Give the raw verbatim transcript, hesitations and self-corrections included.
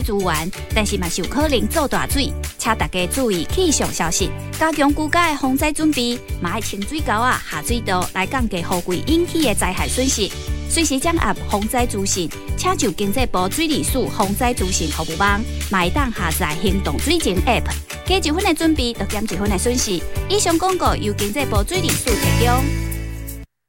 资源，但是嘛是有可能做大水，请大家注意气象消息，加强居家的防灾准备，嘛要清水沟啊、下水道来降低雨季引起的灾害损失。随时掌握防灾资讯，请就经济部水利署防灾资讯服务网，嘛会当下载行动水情 App， 加一分的准备，就减一分的损失。以上广告由经济部水利署提供。